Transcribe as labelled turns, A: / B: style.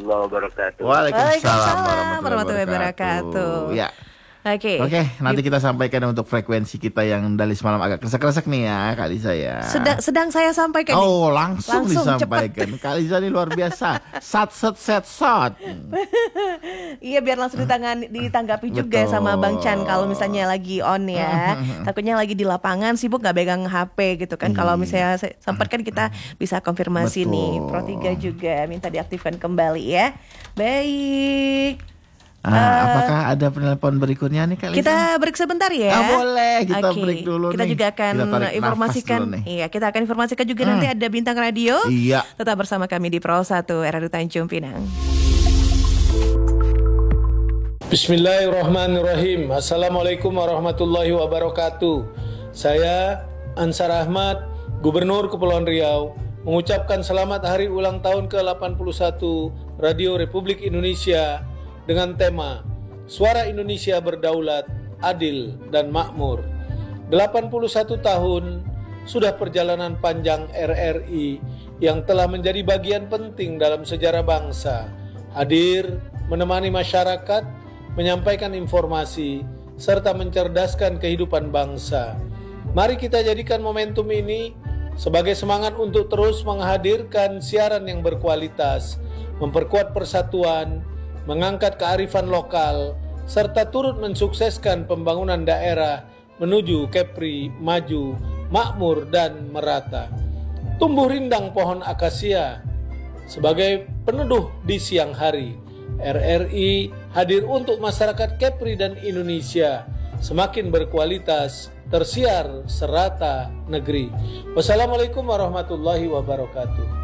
A: warahmatullahi wabarakatuh.
B: Waalaikumsalam
C: warahmatullahi wabarakatuh.
B: Ya.
C: Oke,
B: nanti kita sampaikan untuk frekuensi kita yang dari semalam agak kresek-kresek nih ya, Kak Liza ya.
C: Sedang saya sampaikan.
B: Oh, langsung disampaikan.
C: Cepet.
B: Kak Liza ini luar biasa. Sat.
C: Iya, biar langsung ditanggapi juga sama Bang Chan kalau misalnya lagi on ya. Takutnya lagi di lapangan sibuk nggak pegang HP gitu kan. Kalau misalnya sempat kan kita bisa konfirmasi nih. Pro 3 juga minta diaktifkan kembali ya. Baik.
B: Apakah ada penelpon berikutnya nih Kak Liza?
C: Kita break sebentar ya.
B: Boleh, kita break dulu
C: kita
B: nih.
C: Juga akan informasikan. Iya, kita akan informasikan juga nanti ada bintang radio.
B: Iya.
C: Tetap bersama kami di Pro 1 RRI Tanjung Pinang.
D: Bismillahirrahmanirrahim. Assalamualaikum warahmatullahi wabarakatuh. Saya Ansar Ahmad, Gubernur Kepulauan Riau, mengucapkan selamat hari ulang tahun ke-81 Radio Republik Indonesia dengan tema Suara Indonesia Berdaulat, Adil dan Makmur. 81 tahun sudah perjalanan panjang RRI yang telah menjadi bagian penting dalam sejarah bangsa, hadir menemani masyarakat, menyampaikan informasi, serta mencerdaskan kehidupan bangsa. Mari kita jadikan momentum ini sebagai semangat untuk terus menghadirkan siaran yang berkualitas, memperkuat persatuan, mengangkat kearifan lokal, serta turut mensukseskan pembangunan daerah menuju Kepri maju, makmur, dan merata. Tumbuh rindang pohon akasia sebagai peneduh di siang hari. RRI hadir untuk masyarakat Kepri dan Indonesia semakin berkualitas, tersiar serata negeri. Wassalamualaikum warahmatullahi wabarakatuh.